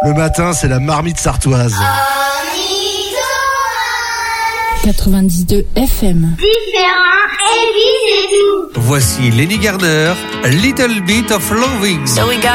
Le matin, c'est la marmite sartoise. 92 FM. Différent et puis c'est tout. Voici Lenny Garner, Little Bit of Loving. So we got